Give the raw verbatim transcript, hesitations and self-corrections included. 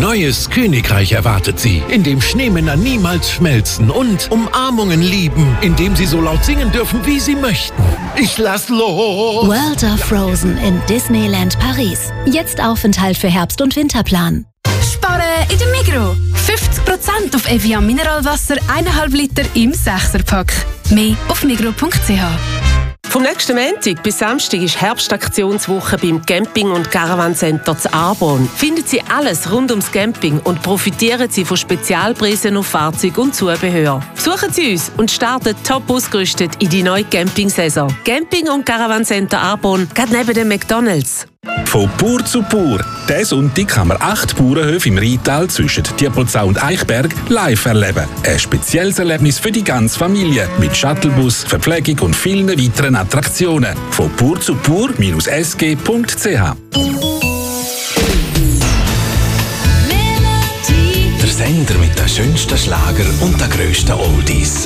neues Königreich erwartet Sie, in dem Schneemänner niemals schmelzen und Umarmungen lieben, in dem Sie so laut singen dürfen, wie Sie möchten. Ich lass los! World of Frozen in Disneyland Paris. Jetzt Aufenthalt für Herbst- und Winterplan. Sparen in der Migros. fünfzig Prozent auf Evian Mineralwasser eineinhalb Liter im Sechserpack. Mehr auf migros punkt c h. Vom nächsten Montag bis Samstag ist Herbstaktionswoche beim Camping- und Caravan-Center zu Arbon. Finden Sie alles rund ums Camping und profitieren Sie von Spezialpreisen auf Fahrzeug und Zubehör. Besuchen Sie uns und starten top ausgerüstet in die neue Camping-Saison. Camping- und Caravan-Center Arbon, gerade neben dem McDonalds. Von Pur zu Pur. Diesen Sonntag kann man acht Bauernhöfe im Rheintal zwischen Diepolzau und Eichberg live erleben. Ein spezielles Erlebnis für die ganze Familie mit Shuttlebus, Verpflegung und vielen weiteren Attraktionen. Von Pur zu Pur s g punkt c h. Der Sender mit den schönsten Schlager und den grössten Oldies.